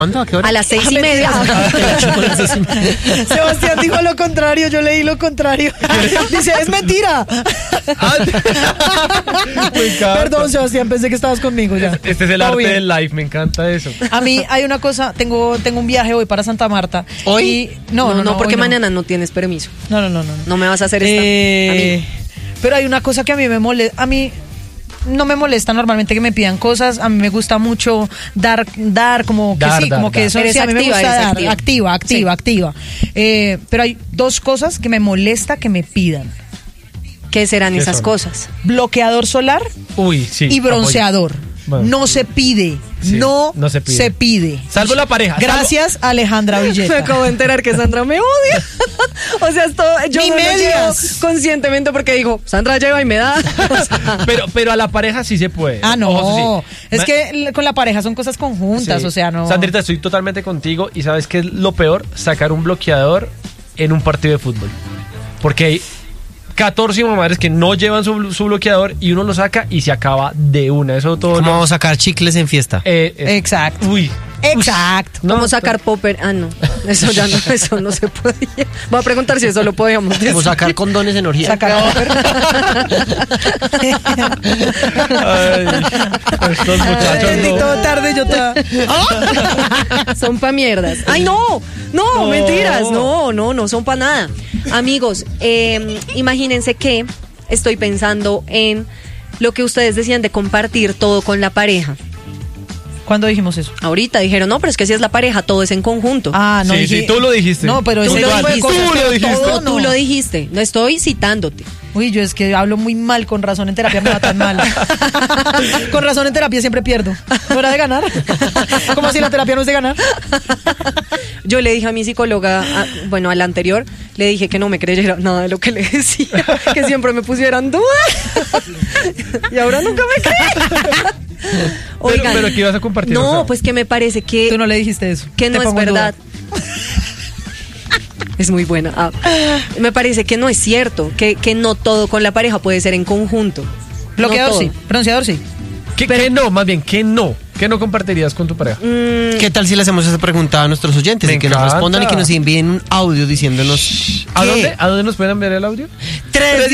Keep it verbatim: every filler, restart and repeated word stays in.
¿Cuándo? ¿A qué hora? A las seis Ah, y media. Sebastián dijo lo contrario, yo leí lo contrario. Dice, es mentira. Me encanta. Perdón, Sebastián, pensé que estabas conmigo ya. Este es el Todo arte bien. del live, me encanta eso. A mí hay una cosa, tengo, tengo un viaje hoy para Santa Marta. ¿Hoy? Y, no, no, no, no, porque hoy no. mañana no tienes permiso. No, no, no, no. No me vas a hacer esta. Eh, a mí. Pero hay una cosa que a mí me molesta. A mí no me molesta normalmente que me pidan cosas. A mí me gusta mucho dar, dar como que Dar, sí, dar, como que dar. eso. Eres Sí, a mí me activa, gusta eres dar. activa. Activa, activa, activa. Eh, pero hay dos cosas que me molesta que me pidan: ¿Qué serán ¿Qué esas son? cosas? bloqueador solar Uy, sí. y bronceador. Bueno. No se pide. Sí, no, no se pide. se pide. Salvo la pareja. salvo- Gracias, Alejandra Me Villeta. acabo de enterar que Sandra me odia. O sea, esto yo Ni no lo llevo medias. conscientemente porque digo, Sandra lleva y me da. O sea, Pero, pero a la pareja sí se puede. Ah, no. Ojo, sí. Es Ma- que l- con la pareja son cosas conjuntas, Sí. o sea, no. Sandrita, estoy totalmente contigo. Y ¿sabes qué es lo peor? Sacar un bloqueador en un partido de fútbol. Porque hay catorce madres que no llevan su, su bloqueador y uno lo saca y se acaba de una. Eso todo. ¿Cómo no- vamos a sacar chicles en fiesta? Eh, eh, Exacto. Uy. Exacto. No, ¿Cómo sacar popper? Ah, no. Eso ya no, eso no se podía. Voy a preguntar si eso lo podíamos decir. ¿Cómo sacar condones en orgía? Sacar Ay, estos muchachos Entendí no. todo tarde, yo te. Son pa' mierdas. ¡Ay, no! No, No. mentiras. No, no, no son pa' nada. Amigos, eh, imagínense que estoy pensando en lo que ustedes decían de compartir todo con la pareja. ¿Cuándo dijimos eso? Ahorita dijeron, no, pero es que si es la pareja, todo es en conjunto. Ah, no. Sí, dije- sí, tú lo dijiste. No, pero Tú ese lo tipo de dijiste. cosas, Tú lo pero dijiste. todo Pero tú no. lo dijiste, no estoy citándote. Uy, yo es que hablo muy mal, con razón en terapia me va tan mal. Con razón en terapia siempre pierdo. ¿No era de ganar? ¿Cómo así la terapia no es de ganar? Yo le dije a mi psicóloga, a- bueno, a la anterior, le dije que no me creyera nada de lo que le decía, que siempre me pusieran dudas. Y ahora nunca me cree. Oigan, pero ¿qué ibas a compartir, no, Rosa? pues que me parece que, Tú no le dijiste eso. que Te no es pongo en verdad. duda. Es muy buena. Ah, me parece que no es cierto, que, que no todo con la pareja puede ser en conjunto. Bloqueador No todo. sí, bronceador sí. ¿Qué, qué no? Más bien, ¿qué no? ¿Qué no compartirías con tu pareja? Mm, ¿Qué tal si le hacemos esa pregunta a nuestros oyentes Me y que nos encanta. respondan y que nos envíen un audio diciéndonos ¿A qué? dónde, ¿A dónde nos pueden enviar el audio? Tres